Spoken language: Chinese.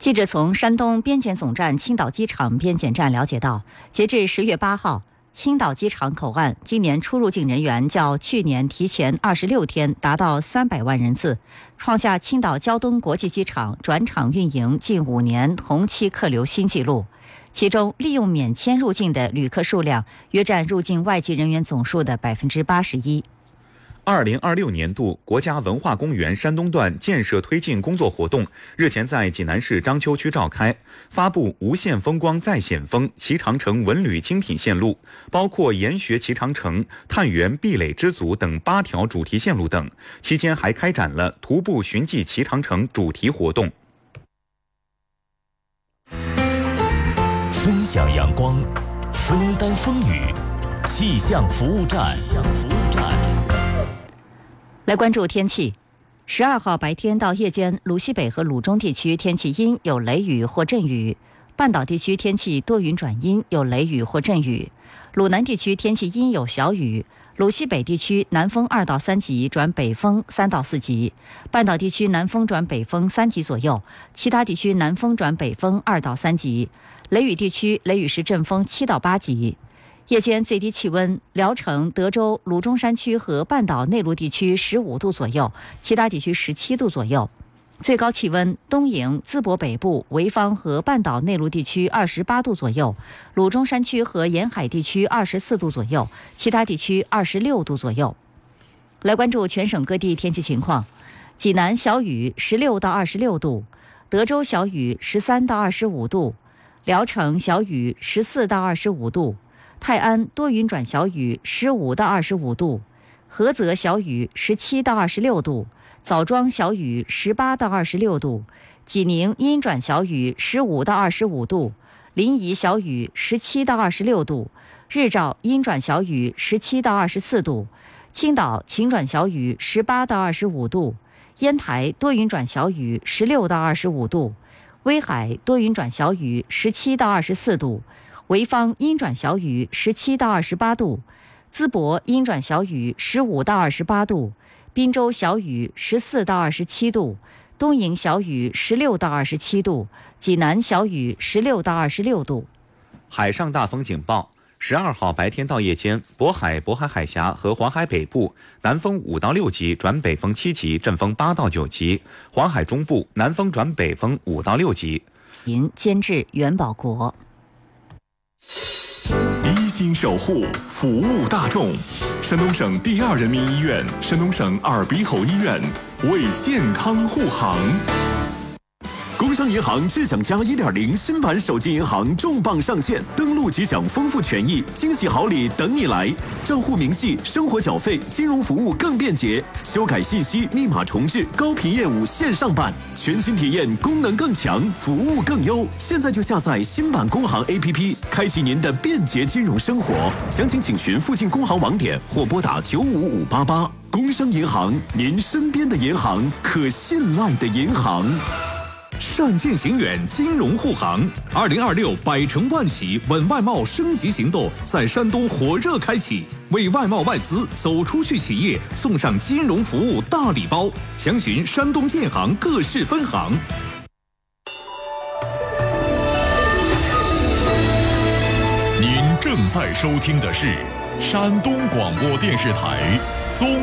记者从山东边检总站青岛机场边检站了解到，截至10月8号，青岛机场口岸今年出入境人员较去年提前26天达到300万人次，创下青岛胶东国际机场转场运营近5年同期客流新纪录。其中，利用免签入境的旅客数量约占入境外籍人员总数的81%。 2026年度国家文化公园山东段建设推进工作活动日前在济南市章丘区召开，发布无限风光再险峰齐长城文旅精品线路，包括研学齐长城、探源壁垒之祖等8条主题线路等。期间还开展了徒步寻迹齐长城主题活动。 分享阳光，分担风雨，气象服务站。 来关注天气。12号白天到夜间，鲁西北和鲁中地区天气阴，有雷雨或阵雨；半岛地区天气多云转阴，有雷雨或阵雨；鲁南地区天气阴有小雨；鲁西北地区南风2到3级转北风3到4级；半岛地区南风转北风3级左右，其他地区南风转北风2到3级；雷雨地区雷雨时阵风7到8级。夜间最低气温，聊城、德州、鲁中山区和半岛内陆地区15度左右，其他地区17度左右。最高气温，东营、淄博北部、潍坊和半岛内陆地区28度左右，鲁中山区和沿海地区24度左右，其他地区26度左右。来关注全省各地天气情况。济南小雨16到26度，德州小雨13到25度，聊城小雨14到25度，泰安多云转小雨15到25度，菏泽小雨17到26度，枣庄小雨18到26度，济宁阴转小雨15到25度，临沂小雨17到26度，日照阴转小雨17到24度，青岛晴转小雨18到25度，烟台多云转小雨16到25度，威海多云转小雨17到24度，潍坊阴转小雨17到28度，淄博阴转小雨15到28度，滨州小雨14到27度，东营小雨16到27度，济南小雨16到26度。 海上大风警报：12号白天到夜间，渤海海峡和黄海北部南风5到6级转北风7级，阵风8到9级；黄海中部南风转北风5到6级。 监制袁保国。 一心守护，服务大众。山东省第2人民医院、山东省耳鼻喉医院为健康护航。工商银行智享加 1.0 新版手机银行重磅上线，登录即享丰富权益，惊喜好礼等你来！账户明细、生活缴费、金融服务更便捷，修改信息、密码重置、高频业务线上办，全新体验，功能更强，服务更优。现在就下载新版工行 APP， 开启您的便捷金融生活。详情请询附近工行网点或拨打95588。工商银行，您身边的银行，可信赖的银行。 上进行远，金融护航。2026百城万喜稳外贸升级行动在山东火热开启，为外贸外资走出去企业送上金融服务大礼包。详询山东建行各市分行。 您正在收听的是山东广播电视台综